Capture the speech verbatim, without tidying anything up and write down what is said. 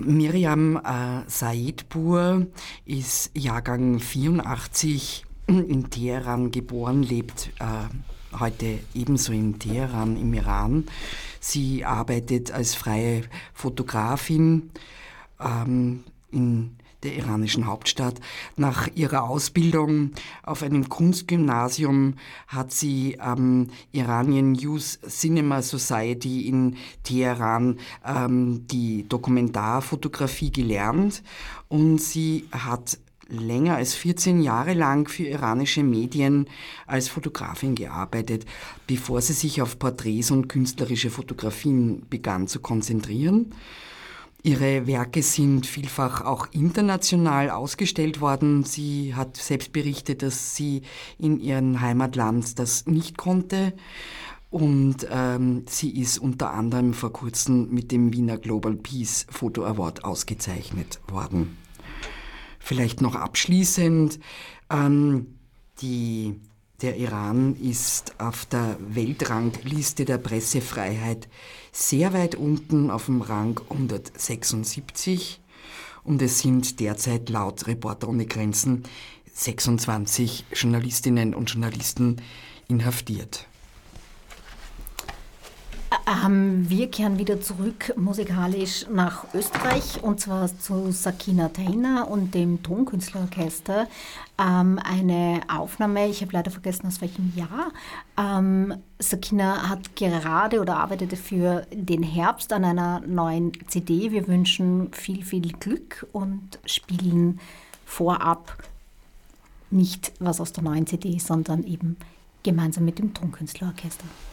Miriam äh, Saidpour ist Jahrgang vierundachtzig, in Teheran geboren, lebt äh, heute ebenso in Teheran im Iran. Sie arbeitet als freie Fotografin ähm, in der iranischen Hauptstadt. Nach ihrer Ausbildung auf einem Kunstgymnasium hat sie am Iranian Youth Cinema Society in Teheran ähm, die Dokumentarfotografie gelernt und sie hat länger als vierzehn Jahre lang für iranische Medien als Fotografin gearbeitet, bevor sie sich auf Porträts und künstlerische Fotografien begann zu konzentrieren. Ihre Werke sind vielfach auch international ausgestellt worden. Sie hat selbst berichtet, dass sie in ihrem Heimatland das nicht konnte. Und ähm, sie ist unter anderem vor kurzem mit dem Wiener Global Peace Photo Award ausgezeichnet worden. Vielleicht noch abschließend, ähm, die, der Iran ist auf der Weltrangliste der Pressefreiheit sehr weit unten auf dem Rang hundertsechsundsiebzig und es sind derzeit laut Reporter ohne Grenzen sechsundzwanzig Journalistinnen und Journalisten inhaftiert. Ähm, wir kehren wieder zurück musikalisch nach Österreich und zwar zu Sakina Tainer und dem Tonkünstlerorchester. Ähm, eine Aufnahme, ich habe leider vergessen aus welchem Jahr. Ähm, Sakina hat gerade oder arbeitete für den Herbst an einer neuen C D. Wir wünschen viel, viel Glück und spielen vorab nicht was aus der neuen C D, sondern eben gemeinsam mit dem Tonkünstlerorchester.